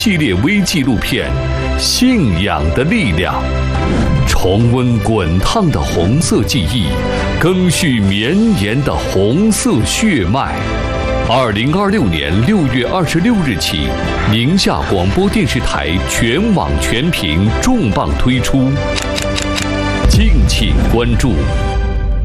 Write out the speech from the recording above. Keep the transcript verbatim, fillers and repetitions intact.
系列微纪录片《信仰的力量》，重温滚烫的红色记忆，更续绵延的红色血脉。二零二六年六月二十六日起，宁夏广播电视台全网全屏重磅推出，敬请关注。